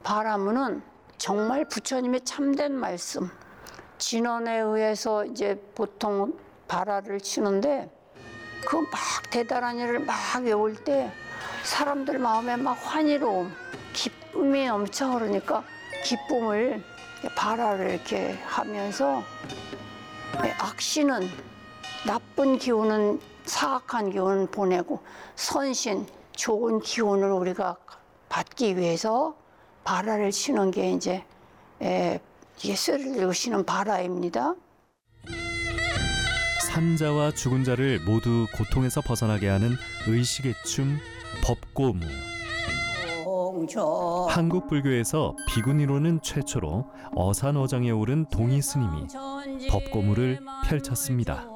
바라문은 정말 부처님의 참된 말씀, 진언에 의해서 이제 보통 바라를 치는데 그 막 대단한 일을 막 외울 때 사람들 마음에 막 환희로움, 기쁨이 넘쳐 흐르니까 기쁨을 바라를 이렇게 하면서 악신은 나쁜 기운은 사악한 기운을 보내고 선신 좋은 기운을 우리가 받기 위해서 바라를 치는 게 이제 예술을 이루시는 바라입니다. 산자와 죽은 자를 모두 고통에서 벗어나게 하는 의식의 춤 법고무. 한국 불교에서 비구니로는 최초로 어산어장에 오른 동이 스님이 법고무를 펼쳤습니다.